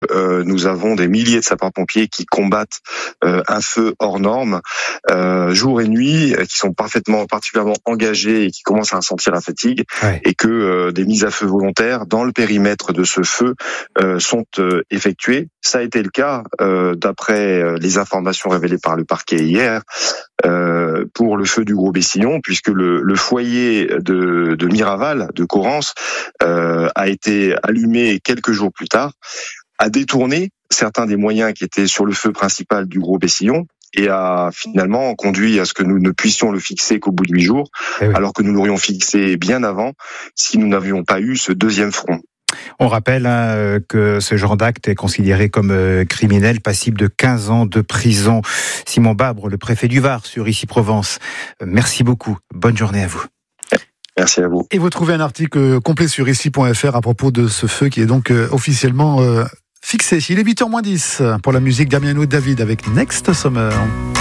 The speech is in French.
nous avons des milliers de sapeurs-pompiers qui combattent un feu hors norme jour et nuit, qui sont particulièrement engagés et qui commencent à ressentir la fatigue, et que des mises à feu volontaires dans le périmètre de ce feu sont effectuées. Ça a été le cas d'après les informations révélées par le parquet hier pour le feu du Gros-Bessillon, puisque le foyer de Miraval, de Corrence, a été allumé quelques jours plus tard, a détourné certains des moyens qui étaient sur le feu principal du Gros-Bessillon et a finalement conduit à ce que nous ne puissions le fixer qu'au bout de 8 jours, alors que nous l'aurions fixé bien avant si nous n'avions pas eu ce deuxième front. On rappelle que ce genre d'acte est considéré comme criminel, passible de 15 ans de prison. Simon Babre, le préfet du Var sur Issy-Provence. Merci beaucoup. Bonne journée à vous. Merci à vous. Et vous trouvez un article complet sur ici.fr à propos de ce feu qui est donc officiellement fixé. Il est 8h moins 10 pour la musique Damiano David avec Next Summer.